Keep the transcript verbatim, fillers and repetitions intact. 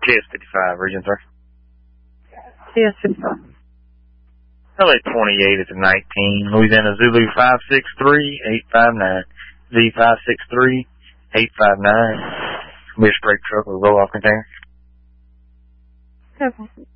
T S fifty-five, Region three. T S fifty-five. L A twenty-eight is a nineteen. Louisiana Zulu five six three eight five nine. Z five six three eight five nine. Be a straight truck with a roll-off container. Okay.